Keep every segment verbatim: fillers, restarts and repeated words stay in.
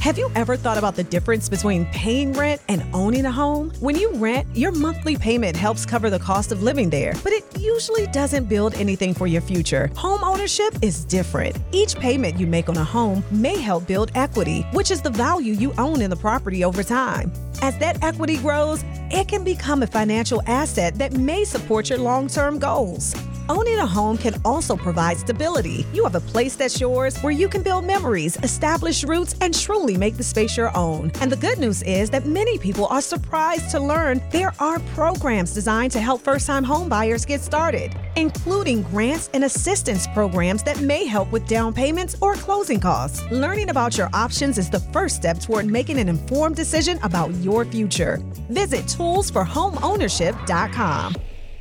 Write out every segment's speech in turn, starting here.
Have you ever thought about the difference between paying rent and owning a home? When you rent, your monthly payment helps cover the cost of living there, but it usually doesn't build anything for your future. Home ownership is different. Each payment you make on a home may help build equity, which is the value you own in the property over time. As that equity grows, it can become a financial asset that may support your long-term goals. Owning a home can also provide stability. You have a place that's yours where you can build memories, establish roots, and truly make the space your own. And the good news is that many people are surprised to learn there are programs designed to help first-time home buyers get started, including grants and assistance programs that may help with down payments or closing costs. Learning about your options is the first step toward making an informed decision about your future. Visit tools for home ownership dot com.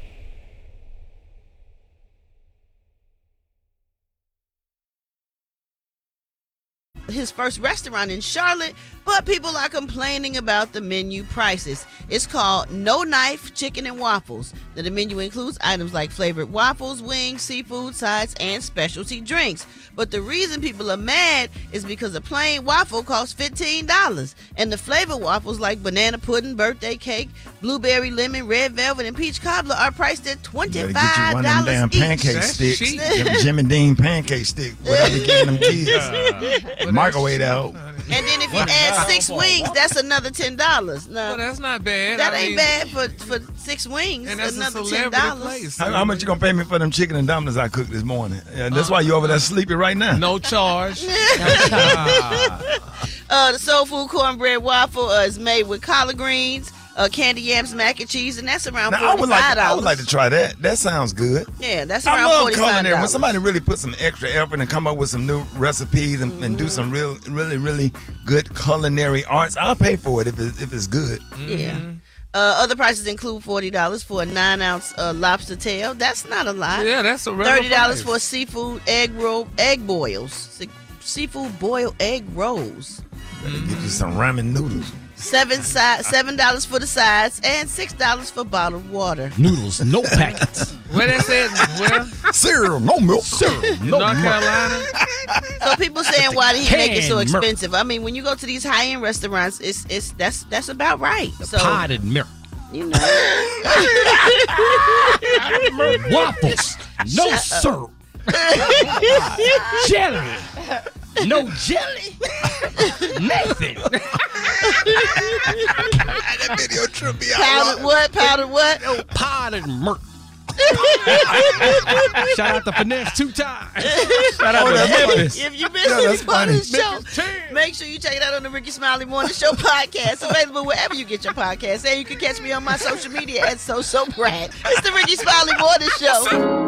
His first restaurant in Charlotte, but people are complaining about the menu prices. It's called No Knife Chicken and Waffles. Now, the menu includes items like flavored waffles, wings, seafood, sides, and specialty drinks. But the reason people are mad is because a plain waffle costs fifteen dollars, and the flavored waffles like banana pudding, birthday cake, blueberry lemon, red velvet, and peach cobbler are priced at twenty-five dollars you one of them damn each. pancake That's sticks, cheap. them Jimmy Dean pancake stick. What I be getting them kids? Well, Microwave out. And then if you add six wings, that's another ten dollars. Now, Well, that's not bad. that I ain't mean, bad for, for six wings. And that's a another ten celebrity dollars. place. How, how much you gonna pay me for them chicken and dumplings I cooked this morning? Yeah, that's why you over there sleepy right now. No charge. Uh, the soul food cornbread waffle uh, is made with collard greens, uh, candy yams, mac and cheese, and that's around Now, I would forty-five like dollars. I would like to try that. That sounds good. Yeah, that's I around love forty-five culinary. When dollars. somebody really put some extra effort and come up with some new recipes and, and do some real, really, really good culinary arts, I'll pay for it if it's, if it's good. Yeah. Uh, other prices include forty dollars for a nine ounce uh, lobster tail. That's not a lot. Yeah, that's a regular thirty dollars price. for seafood egg roll, egg boils, Se- seafood boiled egg rolls. Better get you some ramen noodles. Seven si- seven dollars for the sides and six dollars for bottled water. Noodles, no packets. Where that's at? Where? Cereal, no milk. Cereal, no North milk. Carolina? So people saying why did he make it so Canned milk. expensive? I mean, when you go to these high end restaurants, it's it's that's that's about right. So Potted milk. you know, Waffles, no Shut up. syrup. Jelly, no jelly. Nothing. That video tripped me out. powdered what? Powdered what? No potted milk. Shout out to Finesse two times. Shout out Oh, to that's funny. Memphis. If you missed Yeah, any that's part of the funny. show, Memphis ten. make sure you check it out on the Ricky Smiley Morning Show podcast, available wherever you get your podcast. And you can catch me on my social media at So So Brad. It's the Ricky Smiley Morning Show.